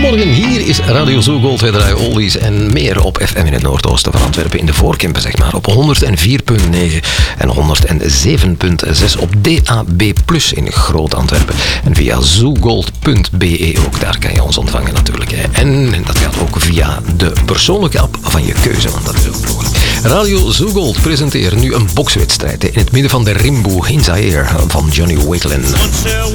Goedemorgen, hier is Radio Zoogold. Wij draaien oldies en meer op FM in het noordoosten van Antwerpen. In de Voorkempen, zeg maar, op 104.9 en 107.6 op DAB+ in Groot Antwerpen. En via zoogold.be ook, daar kan je ons ontvangen natuurlijk. En dat gaat ook via de persoonlijke app van je keuze, want dat is ook mogelijk. Radio Zoogold presenteert nu een bokswedstrijd in het midden van de Rimboe in Zaire van Johnny Wakelin.